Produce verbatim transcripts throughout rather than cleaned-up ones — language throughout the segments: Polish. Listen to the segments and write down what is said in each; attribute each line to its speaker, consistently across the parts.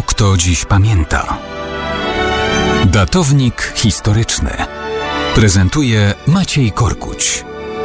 Speaker 1: kto dziś pamięta. Datownik historyczny prezentuje Maciej Korkuć.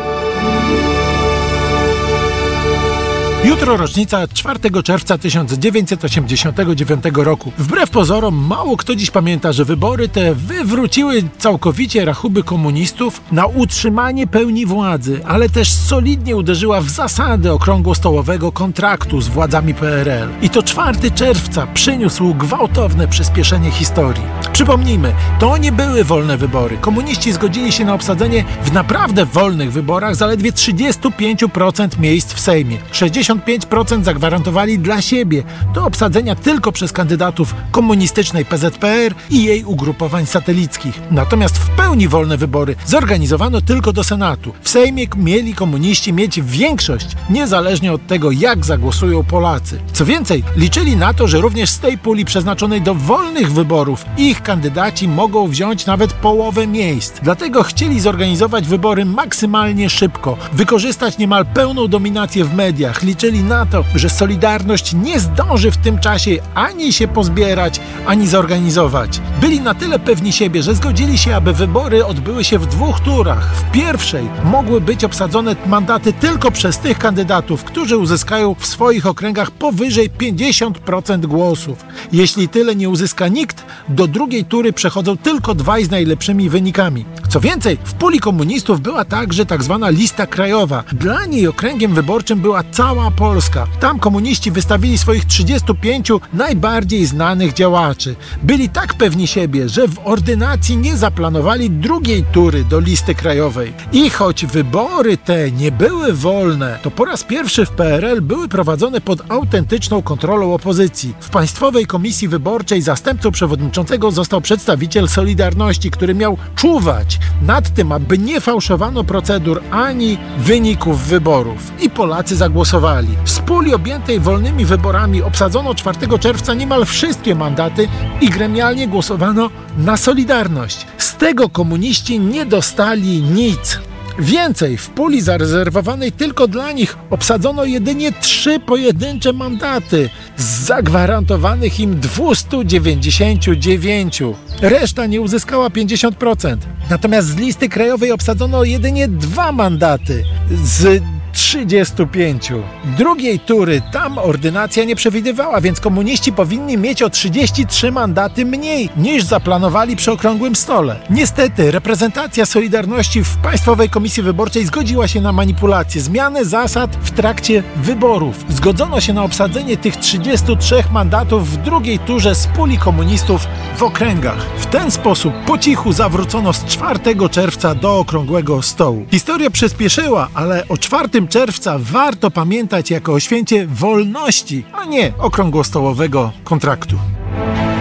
Speaker 2: Jutro rocznica czwartego czerwca tysiąc dziewięćset osiemdziesiątego dziewiątego roku. Wbrew pozorom, mało kto dziś pamięta, że wybory te wywróciły całkowicie rachuby komunistów na utrzymanie pełni władzy, ale też solidnie uderzyła w zasady okrągłostołowego kontraktu z władzami P R L. I to czwartego czerwca przyniósł gwałtowne przyspieszenie historii. Przypomnijmy, to nie były wolne wybory. Komuniści zgodzili się na obsadzenie w naprawdę wolnych wyborach zaledwie trzydzieści pięć procent miejsc w Sejmie. sześćdziesiąt pięć procent zagwarantowali dla siebie do obsadzenia tylko przez kandydatów komunistycznej P Z P R i jej ugrupowań satelickich. Natomiast w pełni wolne wybory zorganizowano tylko do Senatu. W Sejmie mieli komuniści mieć większość, niezależnie od tego, jak zagłosują Polacy. Co więcej, liczyli na to, że również z tej puli przeznaczonej do wolnych wyborów ich kandydaci mogą wziąć nawet połowę miejsc. Dlatego chcieli zorganizować wybory maksymalnie szybko, wykorzystać niemal pełną dominację w mediach. Liczyli na to, że Solidarność nie zdąży w tym czasie ani się pozbierać, ani zorganizować. Byli na tyle pewni siebie, że zgodzili się, aby wybory odbyły się w dwóch turach. W pierwszej mogły być obsadzone mandaty tylko przez tych kandydatów, którzy uzyskają w swoich okręgach powyżej pięćdziesiąt procent głosów. Jeśli tyle nie uzyska nikt, do drugiej tury przechodzą tylko dwaj z najlepszymi wynikami. Co więcej, w puli komunistów była także tak zwana lista krajowa. Dla niej okręgiem wyborczym była cała Polska. Tam komuniści wystawili swoich trzydziestu pięciu najbardziej znanych działaczy. Byli tak pewni siebie, że w ordynacji nie zaplanowali drugiej tury do listy krajowej. I choć wybory te nie były wolne, to po raz pierwszy w P R L były prowadzone pod autentyczną kontrolą opozycji. W Państwowej Komisji Wyborczej zastępcą przewodniczącego został przedstawiciel Solidarności, który miał czuwać nad tym, aby nie fałszowano procedur ani wyników wyborów. I Polacy zagłosowali. Z puli objętej wolnymi wyborami obsadzono czwartego czerwca niemal wszystkie mandaty i gremialnie głosowano na Solidarność. Z tego komuniści nie dostali nic. Więcej, w puli zarezerwowanej tylko dla nich obsadzono jedynie trzy pojedyncze mandaty z zagwarantowanych im dwieście dziewięćdziesiąt dziewięć. Reszta nie uzyskała pięćdziesiąt procent. Natomiast z listy krajowej obsadzono jedynie dwa mandaty z trzydziestu pięciu. Drugiej tury tam ordynacja nie przewidywała, więc komuniści powinni mieć o trzydzieści trzy mandaty mniej niż zaplanowali przy okrągłym stole. Niestety reprezentacja Solidarności w Państwowej Komisji Wyborczej zgodziła się na manipulację, zmianę zasad w trakcie wyborów. Zgodzono się na obsadzenie tych trzydziestu trzech mandatów w drugiej turze z puli komunistów w okręgach. W ten sposób po cichu zawrócono z czwartego czerwca do okrągłego stołu. Historia przyspieszyła, ale o czwartego czerwca warto pamiętać jako o święcie wolności, a nie okrągłostołowego kontraktu.